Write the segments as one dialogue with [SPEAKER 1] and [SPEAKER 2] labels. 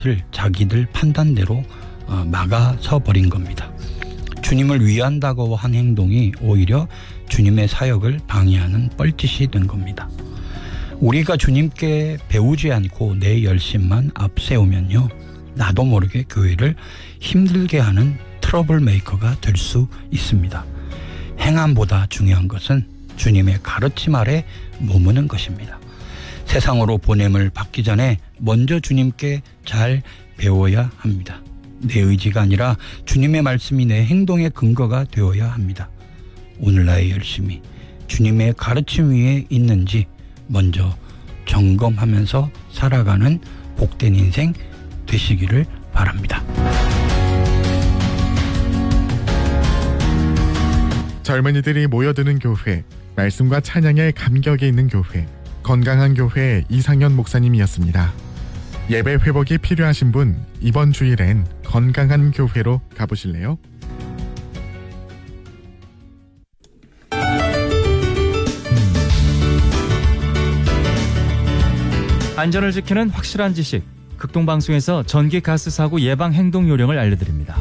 [SPEAKER 1] 자기들 판단대로 막아서 버린 겁니다. 주님을 위한다고 한 행동이 오히려 주님의 사역을 방해하는 뻘짓이 된 겁니다. 우리가 주님께 배우지 않고 내 열심만 앞세우면요, 나도 모르게 교회를 힘들게 하는 트러블 메이커가 될 수 있습니다. 행함보다 중요한 것은 주님의 가르침 아래 머무는 것입니다. 세상으로 보냄을 받기 전에 먼저 주님께 잘 배워야 합니다. 내 의지가 아니라 주님의 말씀이 내 행동의 근거가 되어야 합니다. 오늘 나의 열심이 주님의 가르침 위에 있는지 먼저 점검하면서 살아가는 복된 인생 되시기를 바랍니다.
[SPEAKER 2] 젊은이들이 모여드는 교회, 말씀과 찬양에 감격이 있는 교회, 건강한 교회 이상현 목사님이었습니다. 예배 회복이 필요하신 분, 이번 주일엔 건강한 교회로 가보실래요?
[SPEAKER 3] 안전을 지키는 확실한 지식, 극동방송에서 전기가스 사고 예방 행동 요령을 알려드립니다.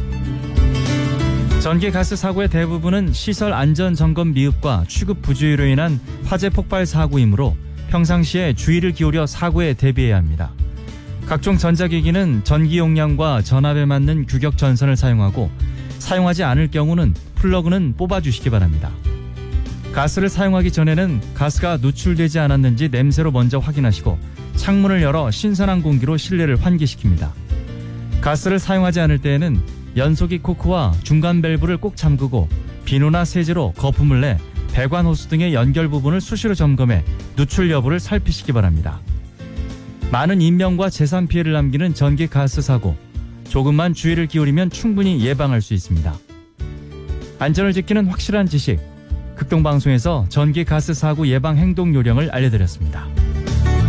[SPEAKER 3] 전기가스 사고의 대부분은 시설 안전 점검 미흡과 취급 부주의로 인한 화재 폭발 사고이므로 평상시에 주의를 기울여 사고에 대비해야 합니다. 각종 전자기기는 전기 용량과 전압에 맞는 규격 전선을 사용하고, 사용하지 않을 경우는 플러그는 뽑아주시기 바랍니다. 가스를 사용하기 전에는 가스가 누출되지 않았는지 냄새로 먼저 확인하시고, 창문을 열어 신선한 공기로 실내를 환기시킵니다. 가스를 사용하지 않을 때에는 연소기 코크와 중간 밸브를 꼭 잠그고, 비누나 세제로 거품을 내 배관 호스 등의 연결 부분을 수시로 점검해 누출 여부를 살피시기 바랍니다. 많은 인명과 재산 피해를 남기는 전기가스 사고, 조금만 주의를 기울이면 충분히 예방할 수 있습니다. 안전을 지키는 확실한 지식, 극동방송에서 전기가스 사고 예방 행동 요령을 알려드렸습니다.